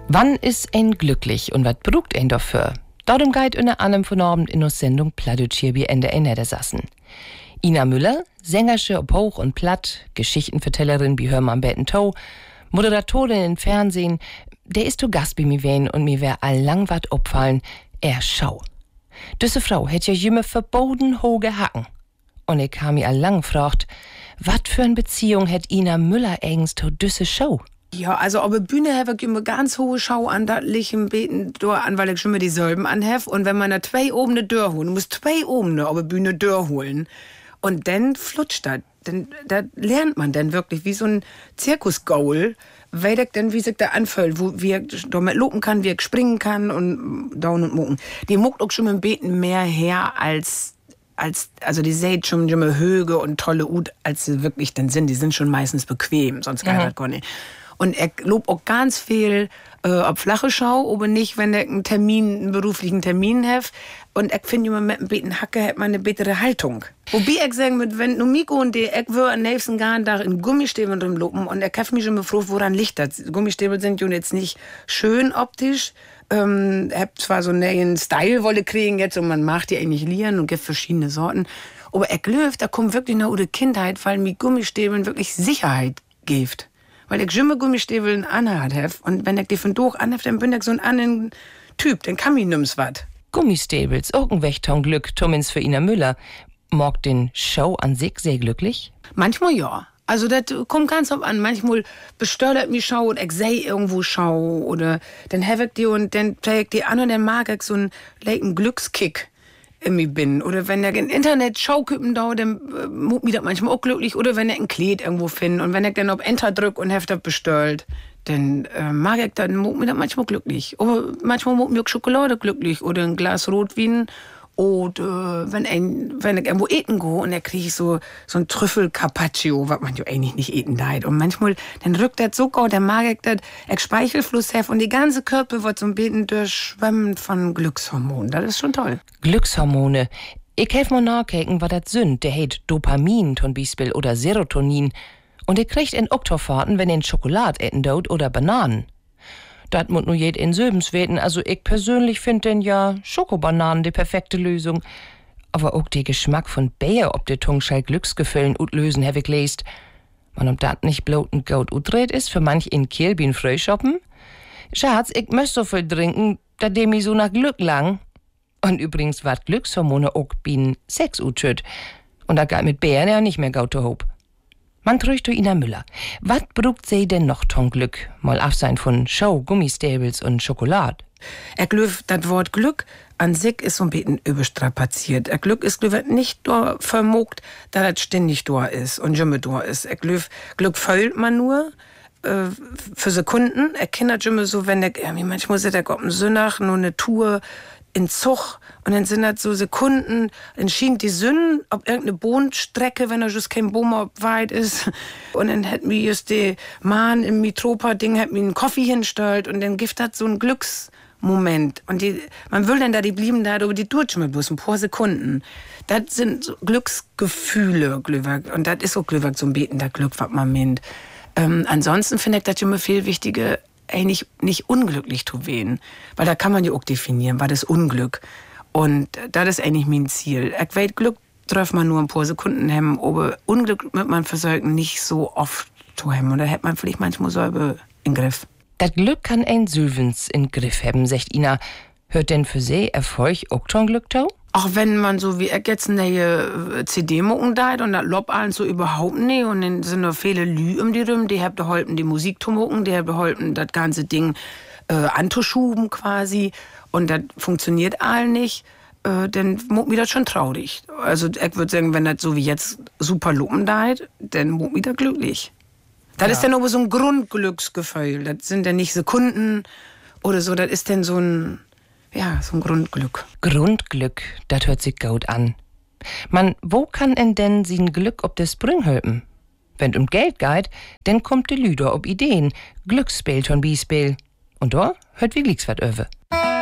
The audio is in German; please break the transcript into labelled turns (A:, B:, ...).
A: Wann ist ein glücklich und wat brugt ein dafür? Darum geht unter anderem von Abend in der Sendung Plattdeutsch hier bei NDR Niedersachsen. Ina Müller, Sängersche ob Hoch und Platt, Geschichtenvertellerin wie Hörmann Bettentau, Moderatorin im Fernsehen, der ist zu Gast bei mir wen und mir wär allang wat opfallen, Schau. Diese Frau hätt ja jümme verboten hohe Hacken. Und ich kam mir allang gefragt, wat für eine Beziehung hätt Ina Müller eigens zu diese Show?
B: Ja, also auf der Bühne habe ich immer ganz hohe Schau an, da lieg im Beten durch an, weil ich schon mal dieselben anhef. Und wenn man da 2 oben eine Dörr holen, muss 2 oben auf der Bühne Dörr holen. Und dann flutscht das. Da lernt man dann wirklich wie so ein Zirkusgaul, weil ich dann, wie sich da anfühlt, wie ich damit lopen kann, wie ich springen kann und down und mucken. Die muckt auch schon im Beten mehr her also die seht schon immer Höge und tolle Ut, als sie wirklich dann sind. Die sind schon meistens bequem, sonst kann das gar nicht. Und er lobt auch ganz viel ob flache Schau, aber nicht, wenn er einen beruflichen Termin hat. Und ich finde immer, mit einem beten Hacke hat man eine bessere Haltung. Wobei ich sagen, wenn du Miko und ich würde am nächsten Jahr da in Gummistäbeln drin lopen und er hat mich schon gefragt, woran liegt das? Gummistäbel sind ja jetzt nicht schön optisch. Hab zwar so einen Style wolle kriegen jetzt und man macht die eigentlich lieren und gibt verschiedene Sorten. Aber ich glaube, da kommt wirklich noch die Kindheit, weil mir Gummistäbeln wirklich Sicherheit gibt. Weil ich immer Gummistäbeln anhat habe. Und wenn ich die von durch anhab, dann bin ich so ein anderen Typ. Dann kann mir nimm's wat.
A: Gummistäbels, auch ein Wächter Glück, zumindest für Ina Müller. Mag den Show an sich sehr glücklich?
B: Manchmal ja. Also das kommt ganz drauf an. Manchmal bestört mich Schau und ich sehe irgendwo Schau. Oder dann habe ich die und dann play ich die an und dann mag ich so einen Glückskick in mir bin. Oder wenn ich im Internet Schaukippen da, dann macht mich das manchmal auch glücklich. Oder wenn ich ein Kleid irgendwo finde und wenn ich dann auf Enter drück und hab das bestellt, dann mag ich, dann macht mich das manchmal glücklich. Aber manchmal macht mich auch Schokolade glücklich oder ein Glas Rotwein. Oder wenn ich irgendwo eten gehe und dann kriege ich so ein Trüffel-Carpaccio, was man ja eigentlich nicht eten darf. Und manchmal, dann rückt das so gut, dann mag ich das, ich Speichelfluss habe und die ganze Körper wird so ein bisschen durchschwemmt von Glückshormonen. Das ist schon toll.
A: Glückshormone. Ich helf mal nachgucken, was das sind. Der heißt Dopamin zum Beispiel oder Serotonin. Und ihr kriegt in Oktofahrten, wenn ihr Schokolade essen dort oder Bananen. Das muss nur jed in Söbens weten. Also ich persönlich finde denn ja Schokobananen die perfekte Lösung. Aber auch der Geschmack von Bär ob der Tung schall Glücksgefühlen utlösen, hab ich gelesen. Man ob dat nicht bloß ein Gold utret ist, für manch in Kiel bin Fröschoppen. Schatz, ich möcht so viel trinken, da dem ich so nach Glück lang. Und übrigens wat Glückshormone auch bin Sex utschütt. Und da geht mit Bären ja nicht mehr gaute Hob. Man trücht du Ina Müller. Was brugt sie denn noch ton Glück? Mal absein von Show, Gummistäbels und Schokolade.
B: Das Wort Glück an sich ist so ein bisschen überstrapaziert. Glück ist nicht vermogt, da das ständig da ist und immer da ist. Glück fühlt man nur für Sekunden. Kennt immer so, wenn manchmal sieht auf dem Sünnach nur eine Tour in Zug und dann sind das so Sekunden, dann schien die Sünden ob irgendeine Bohnenstrecke, wenn da just kein Boom weit ist. Und dann hat mir just die Mann im Mitropa-Ding hat mir einen Kaffee hingestellt und dann gibt das so ein Glücksmoment. Und man will dann da, die blieben da, aber die tut schon mal bloß ein paar Sekunden. Das sind so Glücksgefühle, Glühwerk. Und das ist auch Glühwerk, so ein betender Glück, was man meint. Ansonsten finde ich das immer viel wichtiger, eigentlich nicht unglücklich zu werden. Weil da kann man ja auch definieren, was ist Unglück. Und das ist eigentlich mein Ziel. Ich weiß, Glück darf man nur ein paar Sekunden haben, aber Unglück wird man versuchen, nicht so oft zu haben. Und da hat man vielleicht manchmal selber in Griff.
A: Das Glück kann ein Sülvens in Griff haben, sagt Ina. Hört denn für sie Erfolg auch schon Glück tau?
B: Auch wenn man so wie ich jetzt eine CD mucken deit und das lob allen so überhaupt nicht und dann sind noch viele Lü um die rum, die haben geholfen, die Musik zu mucken, die haben geholfen, das ganze Ding anzuschuben quasi und das funktioniert allen nicht, dann muck mir das schon traurig. Also ich würde sagen, wenn das so wie jetzt super loben deit, dann muck mir das glücklich. Das ist dann aber so ein Grundglücksgefühl, das sind dann nicht Sekunden oder so, das ist dann so ein Grundglück.
A: Grundglück, das hört sich gut an. Wo kann denn sein Glück ob das Sprung helfen? Wenn Geld geht, dann kommt die Lüder ob Ideen, Glücksspiel zum Beispiel. Und da hört wie liegt's wat öwe.